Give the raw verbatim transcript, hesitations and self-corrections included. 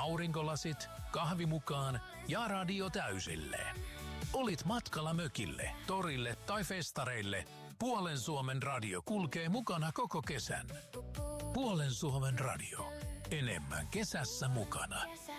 Aurinkolasit, kahvi mukaan ja radio täysille. Olit matkalla mökille, torille tai festareille. Puolen Suomen radio kulkee mukana koko kesän. Puolen Suomen radio. Enemmän kesässä mukana.